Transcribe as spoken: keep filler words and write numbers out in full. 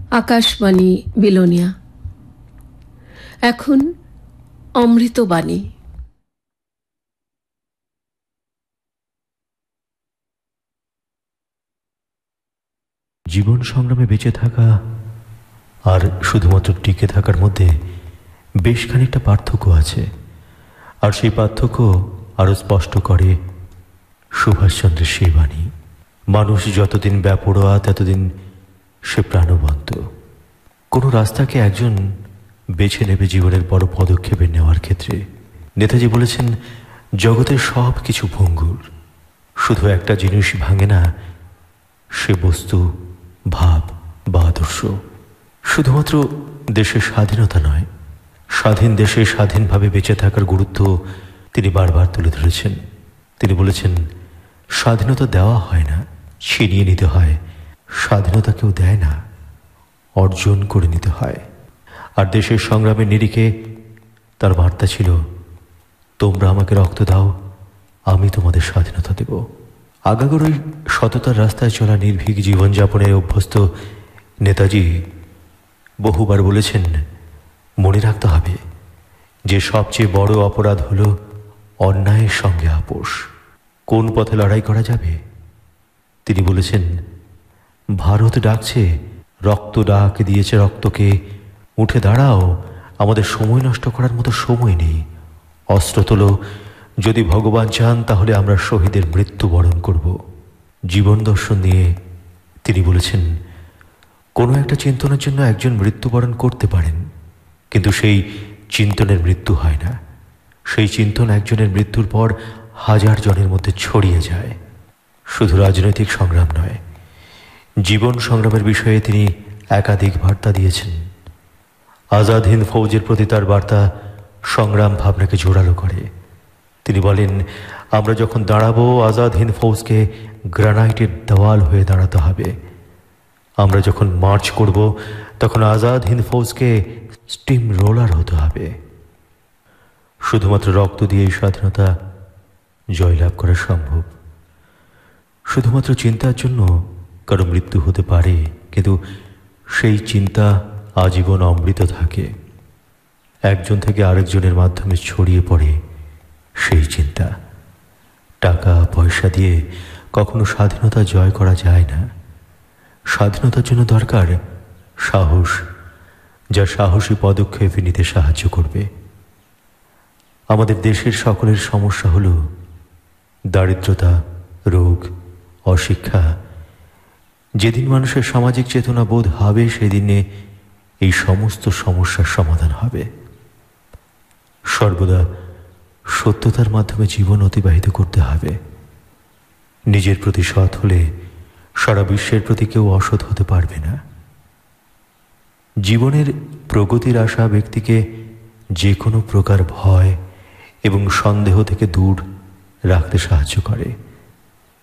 আকাশবাণী বিলোনিয়া। এখন অমৃতবাণী। জীবন সংগ্রামে বেঁচে থাকা আর শুধুমাত্র টিকে থাকার মধ্যে বেশ খানিকটা পার্থক্য আছে, আর সেই পার্থক্য আরো স্পষ্ট করে সুভাষচন্দ্রের সেই বাণী। মানুষ যতদিন বেপরোয়া ততদিন সে প্রাণবন্ত। কোনো রাস্তাকে একজন বেছে নেবে জীবনের বড় পদক্ষেপে নেওয়ার ক্ষেত্রে। নেতাজি বলেছেন, জগতের সব কিছু ভঙ্গুর, শুধু একটা জিনিস ভাঙে না, সে বস্তু, ভাব বা আদর্শ। শুধুমাত্র দেশের স্বাধীনতা নয়, স্বাধীন দেশে স্বাধীনভাবে বেঁচে থাকার গুরুত্ব তিনি বারবার তুলে ধরেছেন। তিনি বলেছেন, স্বাধীনতা দেওয়া হয় না, ছিনিয়ে নিতে হয়। স্বাধীনতা কেউ দেয় না, অর্জন করে নিতে হয়। আর দেশের সংগ্রামের নিরিখে তার বার্তা ছিল, তোমরা আমাকে রক্ত দাও, আমি তোমাদের স্বাধীনতা দেব। আগাগোড়াই সততার রাস্তায় চলা নির্ভীক জীবনযাপনে অভ্যস্ত নেতাজি বহুবার বলেছেন, মনে রাখতে হবে যে সবচেয়ে বড় অপরাধ হল অন্যায়ের সঙ্গে আপোষ। কোন পথে লড়াই করা যাবে? তিনি বলেছেন, ভারত ডাকছে, রক্ত ডাক দিয়েছে রক্তকে, উঠে দাঁড়াও, আমাদের সময় নষ্ট করার মতো সময় নেই। অস্ত্র তোলো, যদি ভগবান চান তাহলে আমরা শহীদের মৃত্যুবরণ করব। জীবন দর্শন নিয়ে তিনি বলেছেন, কোনো একটা চিন্তনের জন্য একজন মৃত্যুবরণ করতে পারেন, কিন্তু সেই চিন্তনের মৃত্যু হয় না। সেই চিন্তন একজনের মৃত্যুর পর হাজার জনের মধ্যে ছড়িয়ে যায়। শুধু রাজনৈতিক সংগ্রাম নয়, জীবন সংগ্রামের বিষয়ে তিনি একাধিক বার্তা দিয়েছেন। আজাদ হিন্দ ফৌজের প্রতি তার বার্তা সংগ্রাম ভাবনাকে জোরালো করে। তিনি বলেন, আমরা যখন দাঁড়াবো, আজাদ হিন্দ ফৌজকে গ্রানাইটের দেওয়াল হয়ে দাঁড়াতে হবে। আমরা যখন মার্চ করব, তখন আজাদ হিন্দ ফৌজকে স্টিম রোলার হতে হবে। শুধুমাত্র রক্ত দিয়েই স্বাধীনতা জয়লাভ করা সম্ভব। শুধুমাত্র চিন্তার জন্য কারো মৃত্যু হতে পারে, কিন্তু সেই চিন্তা আজীবন অমৃত থাকে। একজন থেকে আরেকজনের মাধ্যমে ছড়িয়ে পড়ে সেই চিন্তা। টাকা পয়সা দিয়ে কখনো স্বাধীনতা জয় করা যায় না। স্বাধীনতার জন্য দরকার সাহস, যা সাহসী পদক্ষেপ নিতে সাহায্য করবে। আমাদের দেশের সকলের সমস্যা হল দারিদ্রতা, রোগ, অশিক্ষা। যেদিন মানুষের সামাজিক চেতনা বোধ হবে, সেদিনে এই সমস্ত সমস্যার সমাধান হবে। সর্বদা সত্যতার মাধ্যমে জীবন অতিবাহিত করতে হবে। নিজের প্রতি সৎ হলে সারা বিশ্বের প্রতি কেউ অসৎ হতে পারবে না। জীবনের প্রগতির আশা ব্যক্তিকে যে কোনো প্রকার ভয় এবং সন্দেহ থেকে দূর রাখতে সাহায্য করে।